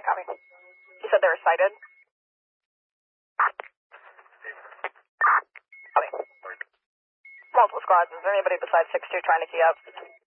copy. You said they were sighted? Copy. Multiple squads. Is there anybody besides 6-2 trying to key up?